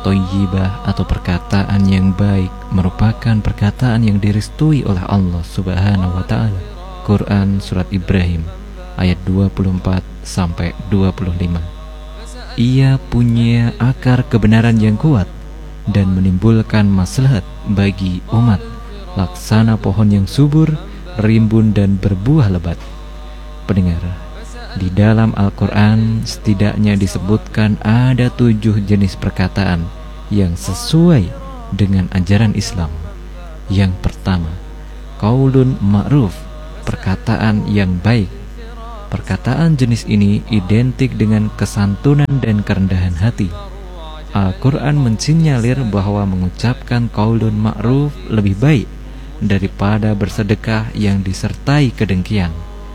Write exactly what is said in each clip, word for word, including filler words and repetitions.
thayyibah atau perkataan yang baik merupakan perkataan yang direstui oleh Allah Subhanahu wa taala. Quran surat Ibrahim ayat dua puluh empat sampai dua puluh lima. Ia punya akar kebenaran yang kuat dan menimbulkan maslahat bagi umat, laksana pohon yang subur, rimbun dan berbuah lebat. Pendengar, di dalam Al-Quran setidaknya disebutkan ada tujuh jenis perkataan yang sesuai dengan ajaran Islam. Yang pertama, qaulun ma'ruf, perkataan yang baik. Perkataan jenis ini identik dengan kesantunan dan kerendahan hati. Al-Quran mensinyalir bahwa mengucapkan qaulun ma'ruf lebih baik daripada bersedekah yang disertai kedengkian.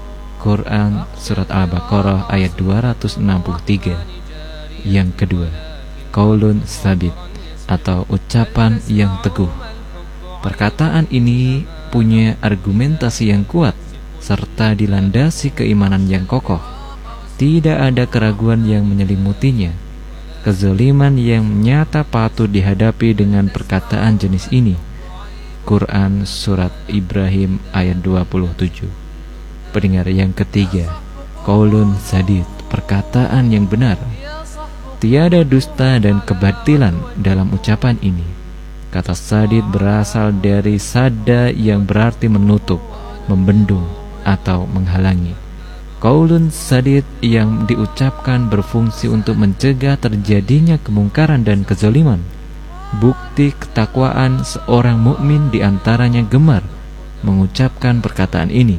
Quran surat Al-Baqarah ayat dua ratus enam puluh tiga. Yang kedua, qaulun sabit atau ucapan yang teguh. Perkataan ini punya argumentasi yang kuat serta dilandasi keimanan yang kokoh. Tidak ada keraguan yang menyelimutinya. Kezaliman yang nyata patut dihadapi dengan perkataan jenis ini. Quran surat Ibrahim ayat dua puluh tujuh. Pendengar, yang ketiga, qaulun sadid, perkataan yang benar. Tiada dusta dan kebatilan dalam ucapan ini. Kata sadid berasal dari sada yang berarti menutup, membendung atau menghalangi. Qaulun sadid yang diucapkan berfungsi untuk mencegah terjadinya kemungkaran dan kezaliman. Bukti ketakwaan seorang mukmin diantaranya gemar mengucapkan perkataan ini.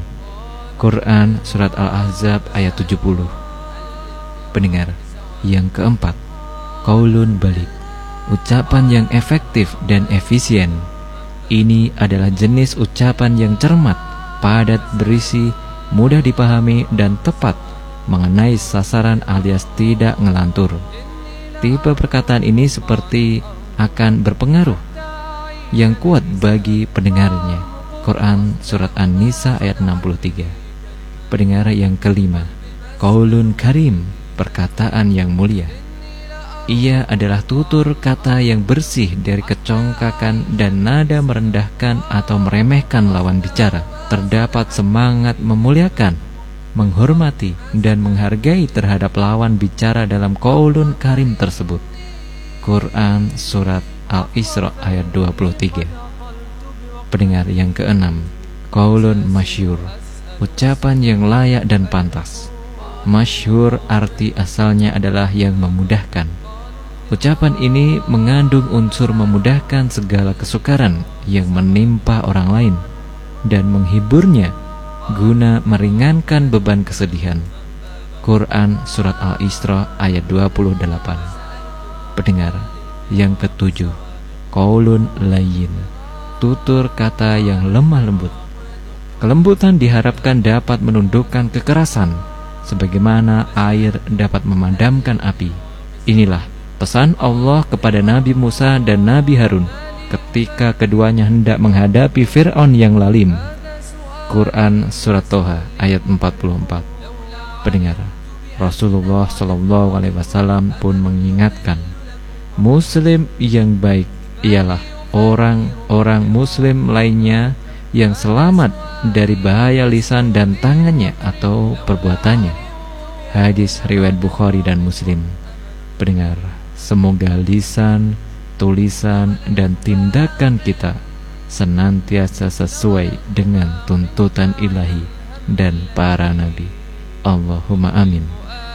Quran surat Al-Ahzab ayat tujuh puluh. Pendengar, yang keempat, qaulun balik, ucapan yang efektif dan efisien. Ini adalah jenis ucapan yang cermat, padat berisi, mudah dipahami dan tepat mengenai sasaran alias tidak ngelantur. Tipe perkataan ini seperti akan berpengaruh yang kuat bagi pendengarnya. Quran surat An-Nisa ayat enam puluh tiga. Pendengar, yang kelima, qaulun karim, perkataan yang mulia. Ia adalah tutur kata yang bersih dari kecongkakan dan nada merendahkan atau meremehkan lawan bicara. Terdapat semangat memuliakan, menghormati, dan menghargai terhadap lawan bicara dalam qaulun karim tersebut. Quran surat Al-Isra ayat dua puluh tiga. Pendengar, yang keenam, qaulun masyhur, ucapan yang layak dan pantas. Masyhur arti asalnya adalah yang memudahkan. Ucapan ini mengandung unsur memudahkan segala kesukaran yang menimpa orang lain dan menghiburnya guna meringankan beban kesedihan. Quran surat Al-Isra ayat dua puluh delapan. Pendengar, yang ketujuh, qaulun layyin, tutur kata yang lemah lembut. Kelembutan diharapkan dapat menundukkan kekerasan, sebagaimana air dapat memadamkan api. Inilah pesan Allah kepada Nabi Musa dan Nabi Harun ketika keduanya hendak menghadapi Fir'aun yang lalim. Quran surat Toha ayat empat puluh empat. Pendengar, Rasulullah shallallahu alaihi wasallam pun mengingatkan, Muslim yang baik ialah orang-orang Muslim lainnya yang selamat dari bahaya lisan dan tangannya atau perbuatannya. Hadis riwayat Bukhari dan Muslim. Pendengar, semoga lisan, tulisan, dan tindakan kita senantiasa sesuai dengan tuntutan ilahi dan para nabi. Allahumma amin.